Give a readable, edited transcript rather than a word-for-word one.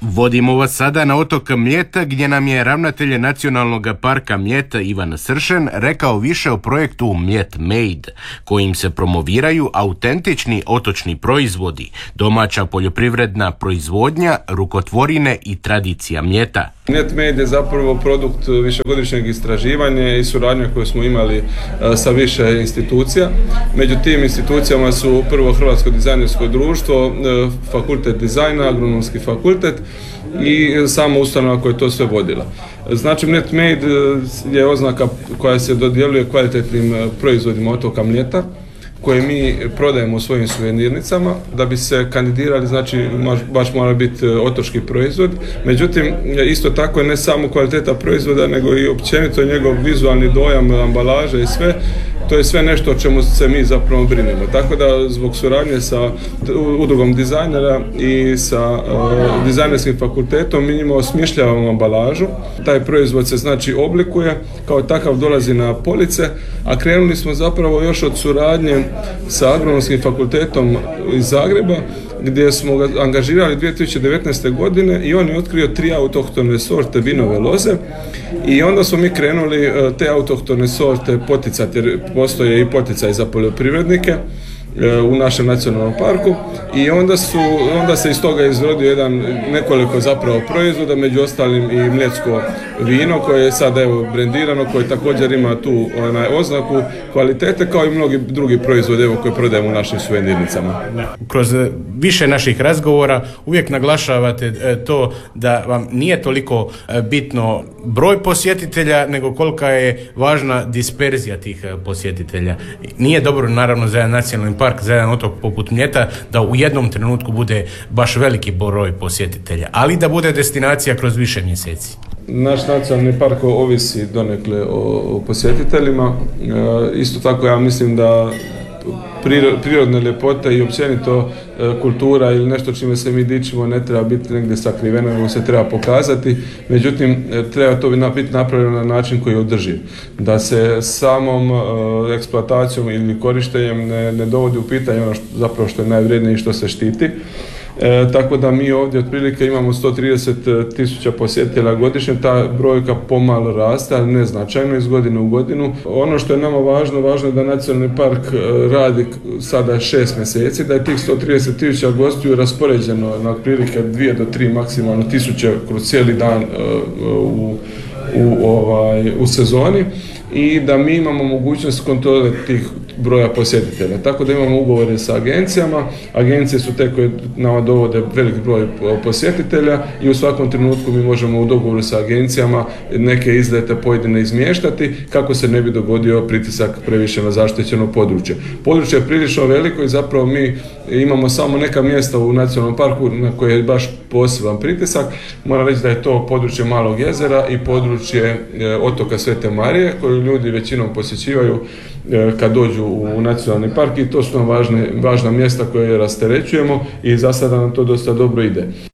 Vodimo vas sada na otok Mljeta gdje nam je ravnatelj Nacionalnog parka Mljet Ivan Sršen rekao više o projektu Mljet Made, kojim se promoviraju autentični otočni proizvodi, domaća poljoprivredna proizvodnja, rukotvorine i tradicija Mljeta. Mljet Made je zapravo produkt višegodišnjeg istraživanja i suradnje koju smo imali sa više institucija. Među tim institucijama su prvo Hrvatsko dizajnersko društvo, fakultet dizajna, agronomski fakultet i sama ustanova koja je to sve vodila. Znači Mljet Made je oznaka koja se dodjeljuje kvalitetnim proizvodima otoka Mljeta, koje mi prodajemo u svojim suvenirnicama. Da bi se kandidirali, znači baš mora biti otočki proizvod. Međutim, isto tako je ne samo kvaliteta proizvoda, nego i općenito njegov vizualni dojam, ambalaže i sve. To je sve nešto o čemu se mi zapravo brinemo. Tako da zbog suradnje sa udrugom dizajnera i sa dizajnerskim fakultetom mi njima osmišljavamo ambalažu. Taj proizvod se znači oblikuje, kao takav dolazi na police, a krenuli smo zapravo još od suradnje sa agronomskim fakultetom iz Zagreba, gdje smo ga angažirali 2019. godine i on je otkrio 3 autohtone sorte vinove loze i onda smo mi krenuli te autohtone sorte poticati, jer postoje i poticaj za poljoprivrednike u našem nacionalnom parku i onda se iz toga izrodio nekoliko zapravo proizvoda, među ostalim i mljetsko vino koje je sad brendirano, koje također ima tu oznaku kvalitete, kao i mnogi drugi proizvodi koje prodajemo u našim suvenirnicama. Kroz više naših razgovora uvijek naglašavate to da vam nije toliko bitno broj posjetitelja, nego kolika je važna disperzija tih posjetitelja. Nije dobro naravno za jedan nacionalni park, za jedan otok poput Mljeta, da u jednom trenutku bude baš veliki broj posjetitelja, ali da bude destinacija kroz više mjeseci. Naš nacionalni park ovisi donekle o posjetiteljima. Isto tako ja mislim da prirodne ljepote i općenito kultura ili nešto čime se mi dičimo ne treba biti negdje sakriveno, nego se treba pokazati. Međutim, treba to biti napravljeno na način koji je održiv. Da se samom eksploatacijom ili korištenjem ne dovodi u pitanje ono zapravo što je najvrijednije i što se štiti. Tako da mi ovdje otprilike imamo 130.000 posjetitelja godišnje, ta brojka pomalo raste, ali ne značajno iz godine u godinu. Ono što je nama važno je da nacionalni park radi sada 6 mjeseci, da je tih 130.000 gostiju raspoređeno na otprilike 2 do 3 maksimalno tisuće kroz cijeli dan u sezoni i da mi imamo mogućnost kontrole tih broja posjetitelja. Tako da imamo ugovore sa agencijama. Agencije su te koje nama dovode velik broj posjetitelja i u svakom trenutku mi možemo u dogovoru sa agencijama neke izlete pojedine izmještati kako se ne bi dogodio pritisak previše na zaštićeno područje. Područje je prilično veliko i zapravo mi imamo samo neka mjesta u nacionalnom parku na koje je baš poseban pritisak. Moram reći da je to područje Malog jezera i područje otoka Svete Marije koje ljudi većinom posjećivaju kad dođu u nacionalni park i to su nam važna mjesta koje rasterećujemo i za sada nam to dosta dobro ide.